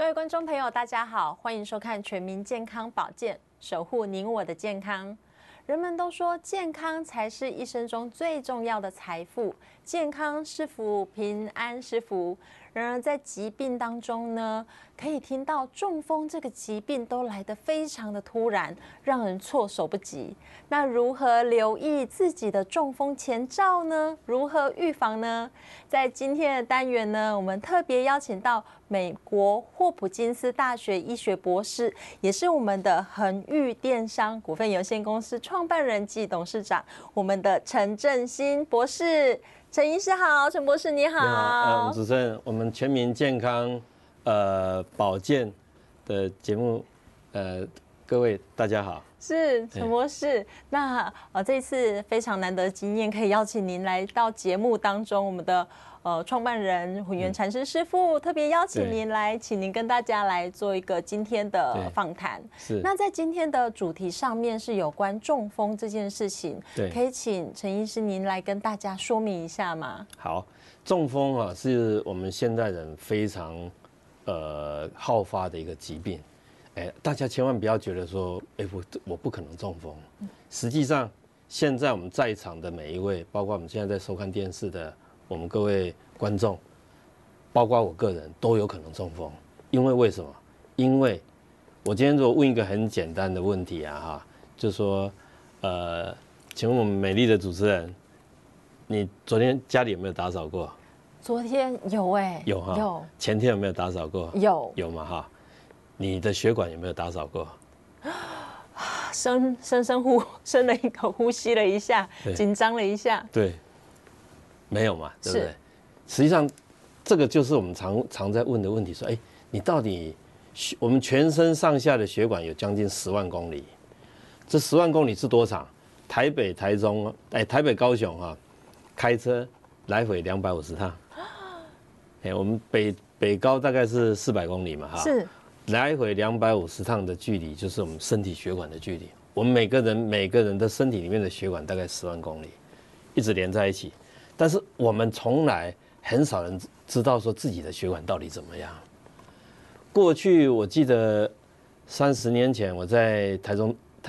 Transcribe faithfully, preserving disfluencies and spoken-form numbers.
位观众朋友，大家好，欢迎收看《全民健康保健》，守护您我的健康。人们都说健康才是一生中最重要的财富，健康是福，平安是福。然而在疾病当中呢，可以听到中风这个疾病都来得非常的突然，让人措手不及。那如何留意自己的中风前兆呢？如何预防呢？在今天的单元呢，我们特别邀请到美国霍普金斯大学医学博士，也是我们的恒裕电商股份有限公司创办人暨董事长，我们的陈正兴博士。陈医师好，陈博士你好。 你好，呃，主持人，我们全民健康呃保健的节目，呃，各位大家好。 是陈博士，那呃这一次非常难得的经验，可以邀请您来到节目当中，我们的呃创办人混元禅师师父、嗯、特别邀请您来，请您跟大家来做一个今天的访谈。 是。 那在今天的主题上面是有关中风这件事情， 对， 可以请陈医师您来跟大家说明一下吗？ 好，中风啊是我们现代人非常呃好发的一个疾病。哎，大家千万不要觉得说，哎，我我不可能中风。实际上，现在我们在场的每一位，包括我们现在在收看电视的我们各位观众，包括我个人，都有可能中风。因为为什么？因为我今天如果问一个很简单的问题啊，哈，就说，呃，请问我们美丽的主持人，你昨天家里有没有打扫过？ 昨天有哎、欸， 有哈， 有。 前天有没有打扫过？ 有， 有嘛哈。你的血管有没有打扫过？ 深深深呼深了一口，呼吸了一下，紧张了一下。 对，没有嘛，对不对？实际上，这个就是我们常常在问的问题，说，哎，你到底我们全身上下的血管有将近十万公里，这十万公里是多长？台北、台中，哎，台北、高雄啊，开车来回两百五十趟。哎，我们北北高大概是四百公里嘛，哈。 是。 来回两百五十趟的距离，就是我们身体血管的距离。我们每个人每个人的身体里面的血管大概十万公里，一直连在一起。但是我们从来很少人知道说自己的血管到底怎么样。过去我记得三十年前我在台中